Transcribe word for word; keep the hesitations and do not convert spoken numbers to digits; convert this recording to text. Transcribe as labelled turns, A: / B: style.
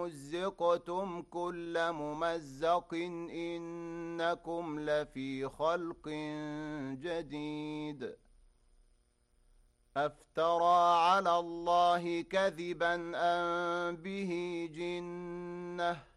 A: مزقتم كل ممزق إنكم لفي خلق جديد أفترى على الله كذبا أم به جنة